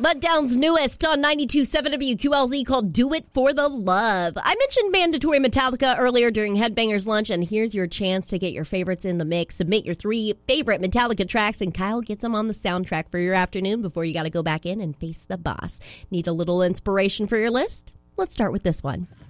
Letdown's newest on 92.7 WQLZ called Do It for the Love. I mentioned mandatory Metallica earlier during Headbangers Lunch, and here's your chance to get your favorites in the mix. Submit your 3 favorite Metallica tracks, and Kyle gets them on the soundtrack for your afternoon before you got to go back in and face the boss. Need a little inspiration for your list? Let's start with this one.